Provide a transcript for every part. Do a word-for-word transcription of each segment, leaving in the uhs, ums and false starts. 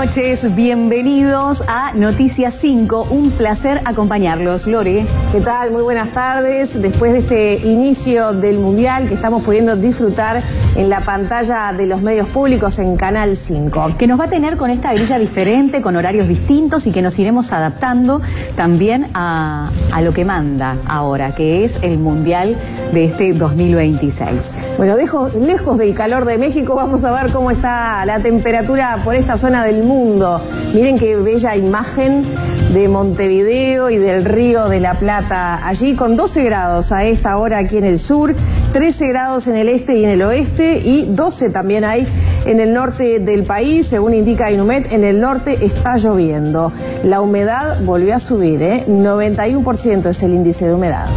noches, bienvenidos a Noticias cinco, un placer acompañarlos. Lore. ¿Qué tal? Muy buenas tardes. Después de este inicio del Mundial que estamos pudiendo disfrutar en la pantalla de los medios públicos en Canal cinco. Que nos va a tener con esta grilla diferente, con horarios distintos y que nos iremos adaptando también a, a lo que manda ahora, que es el Mundial de este dos mil veintiséis. Bueno, dejo, lejos del calor de México, vamos a ver cómo está la temperatura por esta zona del mundo. Miren qué bella imagen de Montevideo y del Río de la Plata, allí con doce grados a esta hora aquí en el sur, trece grados en el este y en el oeste y doce también hay en el norte del país. Según indica Inumet, en el norte está lloviendo. La humedad volvió a subir, ¿eh? noventa y uno por ciento es el índice de humedad.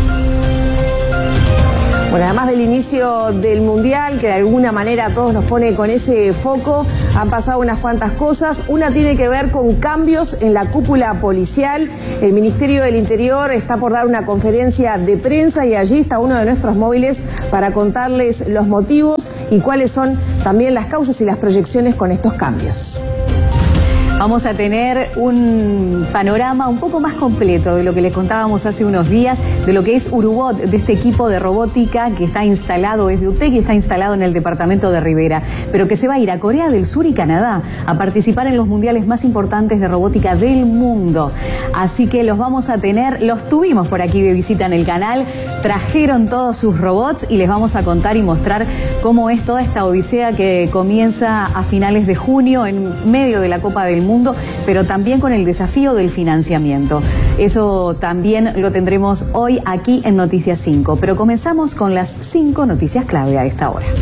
Bueno, además del inicio del Mundial, que de alguna manera a todos nos pone con ese foco, han pasado unas cuantas cosas. Una tiene que ver con cambios en la cúpula policial. El Ministerio del Interior está por dar una conferencia de prensa y allí está uno de nuestros móviles para contarles los motivos y cuáles son también las causas y las proyecciones con estos cambios. Vamos a tener un panorama un poco más completo de lo que les contábamos hace unos días, de lo que es Urubot, de este equipo de robótica que está instalado, es de U T E C y está instalado en el departamento de Rivera, pero que se va a ir a Corea del Sur y Canadá a participar en los mundiales más importantes de robótica del mundo. Así que los vamos a tener, los tuvimos por aquí de visita en el canal, trajeron todos sus robots y les vamos a contar y mostrar cómo es toda esta odisea que comienza a finales de junio en medio de la Copa del Mundo. Mundo, pero también con el desafío del financiamiento. Eso también lo tendremos hoy aquí en Noticias cinco, pero comenzamos con las cinco noticias clave a esta hora.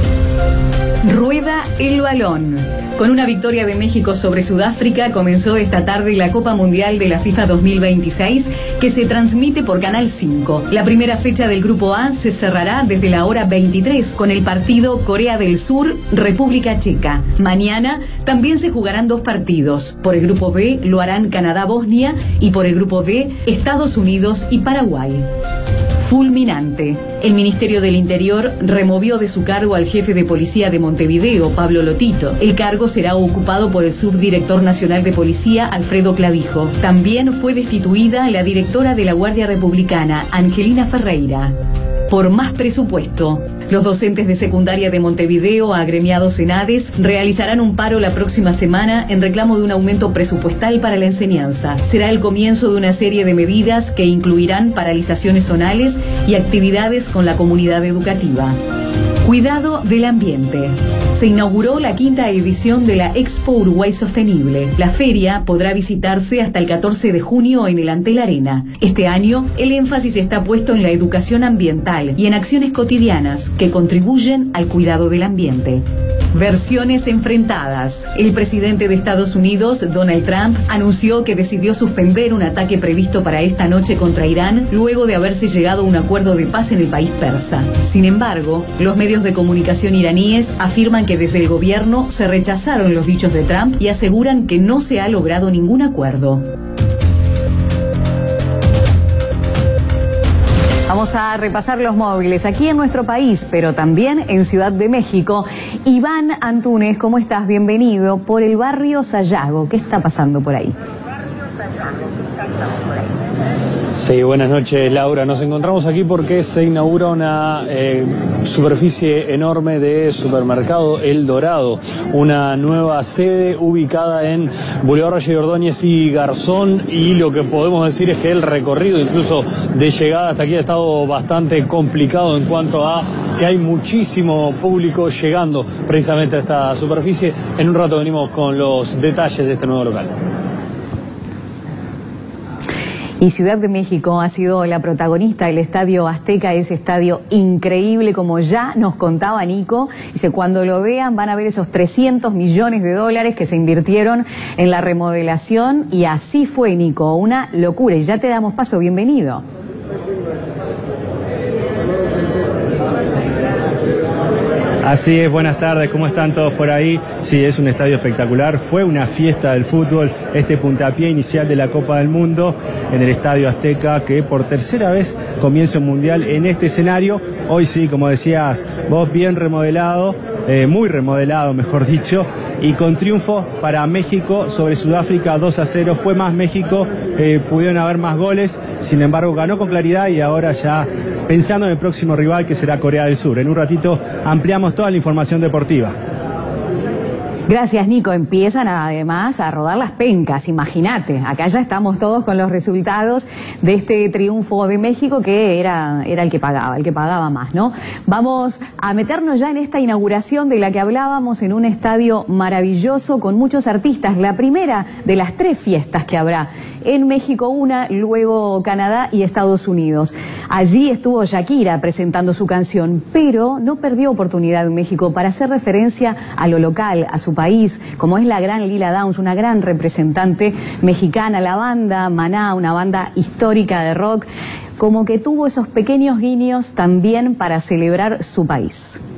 Rueda el balón. Con una victoria de México sobre Sudáfrica comenzó esta tarde la Copa Mundial de la FIFA dos mil veintiséis, que se transmite por Canal cinco. La primera fecha del Grupo A se cerrará desde la hora veintitrés con el partido Corea del Sur, República Checa. Mañana también se jugarán dos partidos. Por el Grupo B lo harán Canadá-Bosnia y por el Grupo D, Estados Unidos y Paraguay. Fulminante. El Ministerio del Interior removió de su cargo al jefe de policía de Montevideo, Pablo Lotito. El cargo será ocupado por el subdirector nacional de policía, Alfredo Clavijo. También fue destituida la directora de la Guardia Republicana, Angelina Ferreira. Por más presupuesto. Los docentes de secundaria de Montevideo, agremiados en ADES, realizarán un paro la próxima semana en reclamo de un aumento presupuestal para la enseñanza. Será el comienzo de una serie de medidas que incluirán paralizaciones zonales y actividades con la comunidad educativa. Cuidado del ambiente. Se inauguró la quinta edición de la Expo Uruguay Sostenible. La feria podrá visitarse hasta el catorce de junio en el Antel Arena. Este año, el énfasis está puesto en la educación ambiental y en acciones cotidianas que contribuyen al cuidado del ambiente. Versiones enfrentadas. El presidente de Estados Unidos, Donald Trump, anunció que decidió suspender un ataque previsto para esta noche contra Irán luego de haberse llegado a un acuerdo de paz en el país persa. Sin embargo, los medios de comunicación iraníes afirman que desde el gobierno se rechazaron los dichos de Trump y aseguran que no se ha logrado ningún acuerdo. Vamos a repasar los móviles aquí en nuestro país, pero también en Ciudad de México. Iván Antunes, ¿cómo estás? Bienvenido por el barrio Sayago. ¿Qué está pasando por ahí? Sí, buenas noches, Laura. Nos encontramos aquí porque se inaugura una eh, superficie enorme de supermercado El Dorado, una nueva sede ubicada en Boulevard Valle de Ordóñez y Garzón, y lo que podemos decir es que el recorrido incluso de llegada hasta aquí ha estado bastante complicado en cuanto a que hay muchísimo público llegando precisamente a esta superficie. En un rato venimos con los detalles de este nuevo local. Y Ciudad de México ha sido la protagonista del Estadio Azteca, ese estadio increíble, como ya nos contaba Nico. Dice, cuando lo vean van a ver esos trescientos millones de dólares que se invirtieron en la remodelación, y así fue, Nico, una locura. Y ya te damos paso, bienvenido. Así es, buenas tardes, ¿cómo están todos por ahí? Sí, es un estadio espectacular, fue una fiesta del fútbol, este puntapié inicial de la Copa del Mundo en el Estadio Azteca, que por tercera vez comienza un mundial en este escenario. Hoy sí, como decías vos, bien remodelado, eh, muy remodelado, mejor dicho, y con triunfo para México sobre Sudáfrica dos a cero. Fue más México, eh, pudieron haber más goles, sin embargo ganó con claridad y ahora ya pensando en el próximo rival que será Corea del Sur. En un ratito ampliamos toda la información deportiva. Gracias, Nico. Empiezan además a rodar las pencas, imagínate. Acá ya estamos todos con los resultados de este triunfo de México que era, era el que pagaba, el que pagaba más, ¿no? Vamos a meternos ya en esta inauguración de la que hablábamos en un estadio maravilloso con muchos artistas. La primera de las tres fiestas que habrá en México, una, luego Canadá y Estados Unidos. Allí estuvo Shakira presentando su canción, pero no perdió oportunidad en México para hacer referencia a lo local, a su país, como es la gran Lila Downs, una gran representante mexicana, la banda Maná, una banda histórica de rock, como que tuvo esos pequeños guiños también para celebrar su país.